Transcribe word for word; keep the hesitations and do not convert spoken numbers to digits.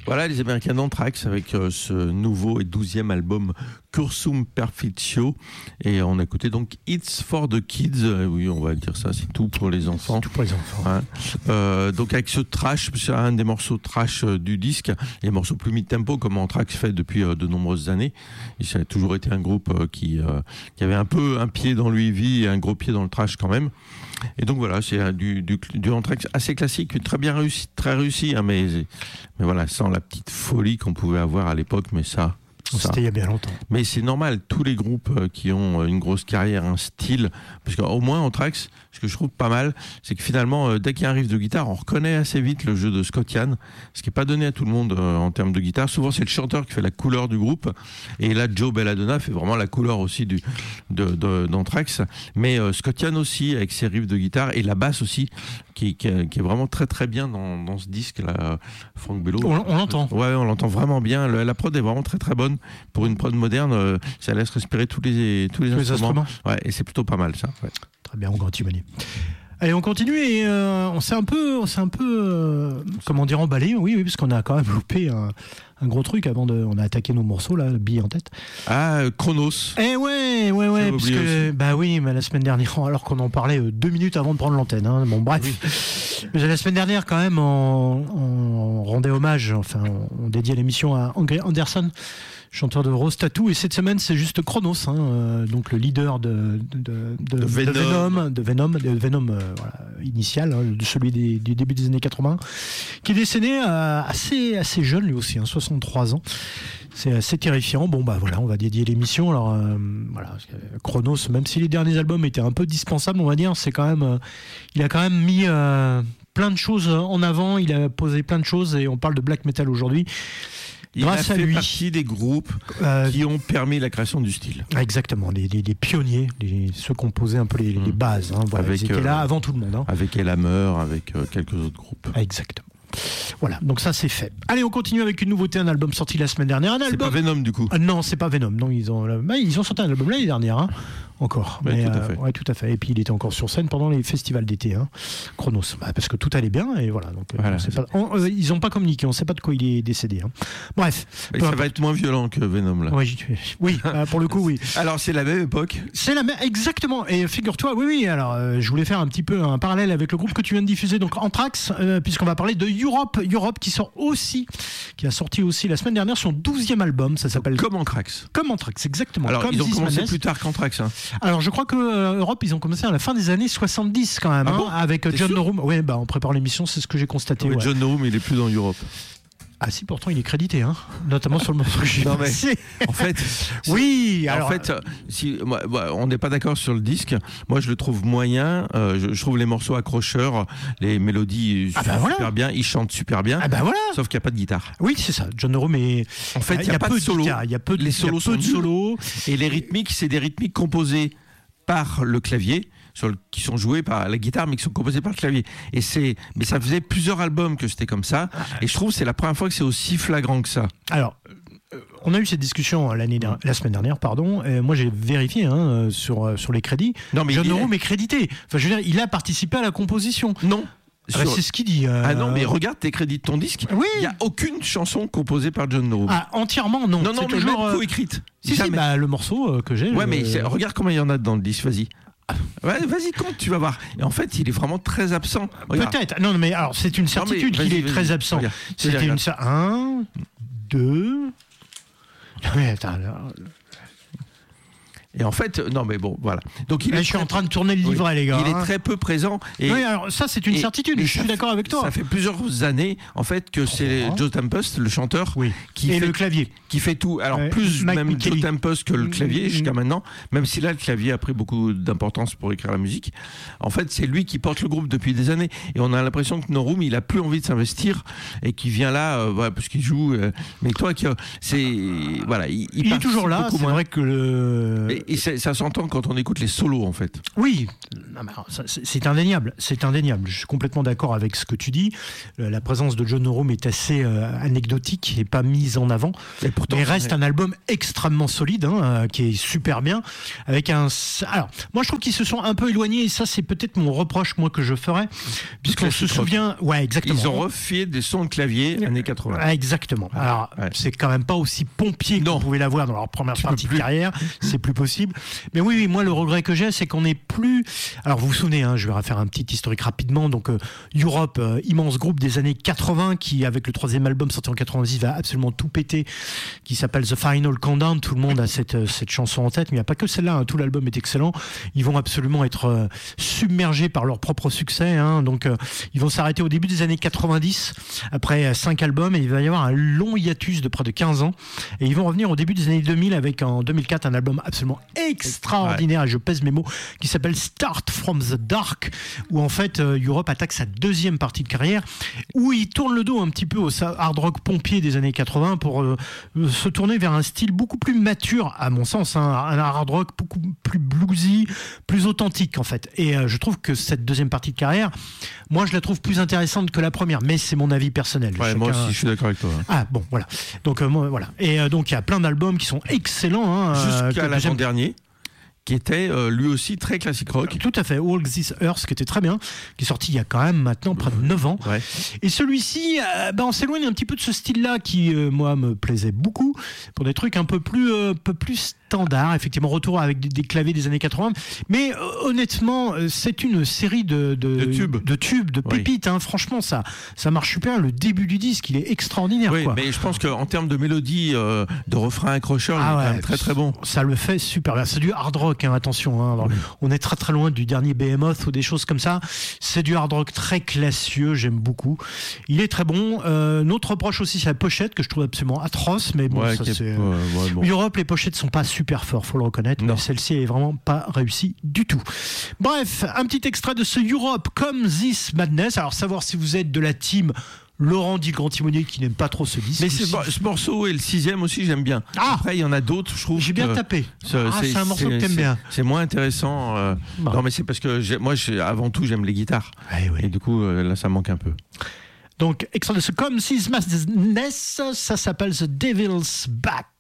Voilà les Américains d'Anthrax avec euh, ce nouveau et douzième album Cursum Perfectio, et on a écouté donc It's for the Kids. Euh, oui, on va dire ça, c'est tout pour les enfants. C'est tout pour les enfants. Hein. Euh, donc avec ce trash, c'est un des morceaux trash euh, du disque, les morceaux plus mid-tempo comme Anthrax fait depuis euh, de nombreuses années. Et ça a toujours été un groupe euh, qui, euh, qui avait un peu un pied dans le heavy et un gros pied dans le trash quand même. Et donc voilà, c'est du, du, du Anthrax assez classique, très bien réussi, très réussi, hein, mais, mais voilà, sans la petite folie qu'on pouvait avoir à l'époque, mais ça... Ça. C'était il y a bien longtemps. Mais c'est normal, tous les groupes qui ont une grosse carrière, un style, parce qu'au moins Anthrax, ce que je trouve pas mal, c'est que finalement, dès qu'il y a un riff de guitare, on reconnaît assez vite le jeu de Scott Ian, ce qui n'est pas donné à tout le monde euh, en termes de guitare. Souvent, c'est le chanteur qui fait la couleur du groupe, et là, Joe Belladonna fait vraiment la couleur aussi du, de, de, d'Anthrax. Mais euh, Scott Ian aussi, avec ses riffs de guitare, et la basse aussi, qui, qui, qui est vraiment très très bien dans, dans ce disque, là, Frank Bello. On, on l'entend. Ouais, on l'entend vraiment bien. Le, la prod est vraiment très très bonne. Pour une prod moderne, euh, ça laisse respirer tous les, tous les, tous instruments. les instruments. Ouais, et c'est plutôt pas mal ça. Ouais. Très bien, on continue. Allez, on continue et euh, on s'est un peu, on s'est un peu, euh, comment dire, emballé. Oui, oui, parce qu'on a quand même loupé un, un gros truc avant de, on a attaqué nos morceaux là, le billet en tête. Ah, euh, Chronos. Eh ouais, ouais, ouais, parce que aussi. Bah oui, mais la semaine dernière, alors qu'on en parlait euh, deux minutes avant de prendre l'antenne. Hein, bon, bref. Oui. Mais la semaine dernière, quand même, on, on rendait hommage, enfin, on dédiait l'émission à Anderson, chanteur de Rose Tattoo, et cette semaine c'est juste Chronos, hein, euh, donc le leader de, de, de, de, Venom. de Venom, de Venom, de Venom euh, voilà, initial, hein, de celui des, du début des années quatre-vingts, qui est décédé euh, assez, assez jeune lui aussi, hein, soixante-trois ans. C'est assez terrifiant. Bon bah voilà, on va dédier l'émission. Alors euh, voilà, Chronos, même si les derniers albums étaient un peu dispensables, on va dire, c'est quand même, euh, il a quand même mis euh, plein de choses en avant. Il a posé plein de choses et on parle de black metal aujourd'hui. Il Grâce a fait à lui, partie des groupes euh, qui ont permis la création du style. Exactement, les, les, les pionniers, les, ceux qui ont posé un peu les, les bases. Hein, voilà, avec, ils étaient euh, là avant tout le monde. Hein. Avec Elhammer, avec euh, quelques autres groupes. Exactement. Voilà, donc ça c'est fait. Allez, on continue avec une nouveauté, un album sorti la semaine dernière. Un album... C'est pas Venom du coup. Ah, non, c'est pas Venom. Non, ils ont, bah, ils ont sorti un album l'année dernière. Hein. Encore. Ouais, mais, tout à euh, fait. ouais, tout à fait. Et puis il était encore sur scène pendant les festivals d'été, hein. Chronos, bah, parce que tout allait bien et voilà. Donc voilà, on pas, on, euh, ils n'ont pas communiqué, on ne sait pas de quoi il est décédé. Hein. Bref. Ça importe. Va être moins violent que Venom là. Oui, oui euh, pour le coup, oui. Alors c'est la même époque. C'est la même, exactement. Et figure-toi, oui, oui. Alors euh, je voulais faire un petit peu un parallèle avec le groupe que tu viens de diffuser, donc Anthrax, euh, puisqu'on va parler de Europe, Europe qui sort aussi, qui a sorti aussi la semaine dernière son douzième album. Ça s'appelle Comme Anthrax. Comme Anthrax, exactement. Alors comme ils ont This commencé Madness. plus tard qu'Anthrax. Hein. Alors je crois que Euh, Europe, ils ont commencé à la fin des années soixante-dix quand même, ah hein, bon avec T'es John sûr Norum. Oui, bah, on prépare l'émission, c'est ce que j'ai constaté. Ouais. Ouais. John Norum, il est plus dans Europe. Ah si, pourtant il est crédité, hein, notamment sur le morceau que j'ai non, mais passé. En fait, oui. En alors, fait, si, moi, on n'est pas d'accord sur le disque. Moi, je le trouve moyen. Euh, je, je trouve les morceaux accrocheurs, les mélodies ah bah super voilà. bien. Ils chantent super bien. Ah bah voilà. Sauf qu'il n'y a pas de guitare. Oui, c'est ça. John Norum est. En fait, il y, y a, pas peu de solo. Il y a peu de, les solos y a peu sont de solos. Et les rythmiques, c'est des rythmiques composées par le clavier. Sur le, qui sont joués par la guitare mais qui sont composés par le clavier, et c'est mais ça faisait plusieurs albums que c'était comme ça, et je trouve que c'est la première fois que c'est aussi flagrant que ça. Alors euh, on a eu cette discussion l'année dernière, la semaine dernière pardon, et moi j'ai vérifié hein, sur, sur les crédits. Non, mais John Norum est... est crédité, enfin je veux dire il a participé à la composition. Non. Ah bah, c'est ce qu'il dit. Euh... Ah non, mais regarde tes crédits de ton disque. Oui. Il n'y a aucune chanson composée par John Norum. Ah, entièrement, non. Non, non, c'est mais toujours même coécrite. Si, si, bah, le morceau euh, que j'ai. Ouais, euh... mais regarde combien il y en a dans le disque, vas-y. Ouais, vas-y, compte, tu vas voir. Et en fait, il est vraiment très absent. Regarde. Peut-être. Non, mais alors, c'est une certitude qu'il est vas-y. très absent. Regarde. C'était une. Un, deux. Non, mais attends. Alors... Et en fait, non mais bon, voilà. Donc il Là, est je très... suis en train de tourner le livret, oui. les gars. Il hein. est très peu présent. Et... Oui, alors ça, c'est une et, certitude. Et je suis d'accord avec toi. Ça fait plusieurs années, en fait, que c'est oh. Joe Tempest, le chanteur, oui. qui et fait, le clavier, qui fait tout. Alors ouais. plus Mike même Micheli. Joe Tempest que le clavier mmh. jusqu'à maintenant. Même si là, le clavier a pris beaucoup d'importance pour écrire la musique. En fait, c'est lui qui porte le groupe depuis des années. Et on a l'impression que Norum, il a plus envie de s'investir et qu'il vient là, euh, voilà, parce qu'il joue. Euh, mais toi, qui, c'est voilà, il, il, il est toujours là. C'est moins. vrai que le. Mais et, et ça s'entend quand on écoute les solos, en fait. Oui, c'est indéniable. C'est indéniable. Je suis complètement d'accord avec ce que tu dis. La présence de John Norum est assez euh, anecdotique et pas mise en avant. Et pourtant, mais reste un album extrêmement solide, hein, qui est super bien. Avec un. Alors, moi, je trouve qu'ils se sont un peu éloignés, et ça, c'est peut-être mon reproche, moi, que je ferais. Puisqu'on se souvient. Ouais, exactement. Ils ont refait des sons de clavier années quatre-vingts. Ah, exactement. Alors, ouais. c'est quand même pas aussi pompier qu'on pouvait l'avoir dans leur première tu partie de carrière. C'est plus possible. Mais oui, oui, moi, le regret que j'ai, c'est qu'on n'est plus. Alors, vous vous souvenez, hein, je vais refaire un petit historique rapidement. Donc, euh, Europe, euh, immense groupe des années quatre-vingts qui, avec le troisième album sorti en quatre-vingt-dix, va absolument tout péter, qui s'appelle The Final Countdown. Tout le monde a cette, cette chanson en tête, mais il n'y a pas que celle-là. Hein, tout l'album est excellent. Ils vont absolument être euh, submergés par leur propre succès. Hein, donc, euh, ils vont s'arrêter au début des années quatre-vingt-dix, après cinq albums, et il va y avoir un long hiatus de près de quinze ans. Et ils vont revenir au début des années deux mille avec en deux mille quatre un album absolument extraordinaire, ouais. et je pèse mes mots, qui s'appelle Start from the Dark, où en fait euh, Europe attaque sa deuxième partie de carrière, où il tourne le dos un petit peu au hard rock pompier des années quatre-vingts pour euh, se tourner vers un style beaucoup plus mature, à mon sens, hein, un hard rock beaucoup plus bluesy, plus authentique en fait. Et euh, je trouve que cette deuxième partie de carrière, moi je la trouve plus intéressante que la première, mais c'est mon avis personnel. Ouais, moi aussi je suis d'accord avec toi. Ah bon, voilà. Donc euh, moi, voilà. Et euh, donc il y a plein d'albums qui sont excellents. Hein, jusqu'à l'avant-dernier, qui était euh, lui aussi très classique rock. Tout à fait, Walk This Earth, qui était très bien, qui est sorti il y a quand même maintenant près de neuf ans. Ouais. Et celui-ci, euh, ben, on s'éloigne un petit peu de ce style-là qui, euh, moi, me plaisait beaucoup, pour des trucs un peu plus, euh, peu plus standards, effectivement, retour avec des, des claviers des années quatre-vingts. Mais euh, honnêtement, euh, c'est une série de, de, de tubes, de, tubes, de pépites. Oui. Hein. Franchement, ça, ça marche super. Le début du disque, il est extraordinaire. Oui, quoi. mais je pense qu'en termes de mélodie, euh, de refrain accrocheur, ah, il est ouais, quand même très très bon. Ça le fait super bien. C'est du hard rock, hein, attention. Hein. Alors, oui. On est très très loin du dernier Behemoth ou des choses comme ça. C'est du hard rock très classieux, j'aime beaucoup. Il est très bon. Euh, notre reproche aussi, c'est la pochette que je trouve absolument atroce, mais bon, ouais, ça c'est. Euh, ouais, bon. Europe, les pochettes sont pas super fortes, faut le reconnaître. Non. Mais celle-ci est vraiment pas réussie du tout. Bref, un petit extrait de ce Europe Come This Madness. Alors savoir si vous êtes de la team Laurent dit Grand Timonier qui n'aime pas trop ce disque. Mais ce, ce morceau et le sixième aussi, j'aime bien. Ah, après, il y en a d'autres, je trouve. J'ai bien tapé. Ce, ah, c'est, c'est un morceau que t'aimes bien. C'est moins intéressant. Euh, bon. Non, mais c'est parce que j'ai, moi, j'ai, avant tout, j'aime les guitares. Ah, oui. Et du coup, euh, là, ça manque un peu. Donc, extrait de ce Come This Madness, ça s'appelle The Devil's Back.